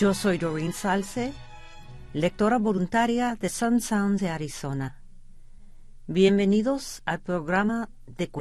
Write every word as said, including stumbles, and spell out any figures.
Yo soy Doreen Salce, lectora voluntaria de Sun Sounds de Arizona. Bienvenidos al programa de